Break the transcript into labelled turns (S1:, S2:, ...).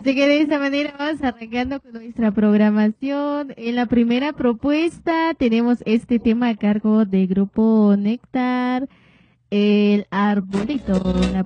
S1: Así que de esta manera vamos arrancando con nuestra programación. En la primera propuesta tenemos este tema a cargo del grupo Néctar, el arbolito.